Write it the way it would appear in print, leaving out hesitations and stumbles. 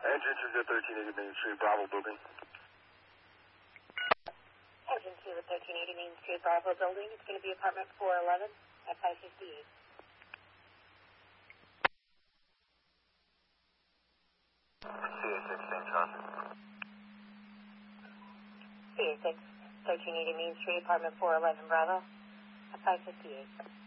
Engine 2 at 1380 Main Street, Bravo Building. Engine 2 at 1380 Main Street, Bravo Building. It's going to be apartment 411 at 558. CA6, same traffic. CA6, 1380 Main Street, apartment 411 Bravo at 558.